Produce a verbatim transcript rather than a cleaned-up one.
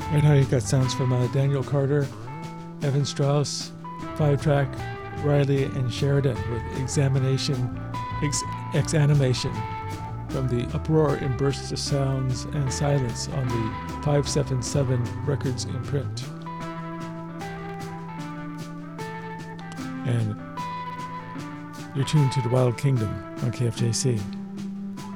Right now you got sounds from uh, Daniel Carter, Evan Strauss, Five Track, Riley, and Sheridan with Examination, ex- Exanimation from the Uproar in Bursts of Sounds and Silence on the five seven seven Records imprint. And you're tuned to the Wild Kingdom on K F J C.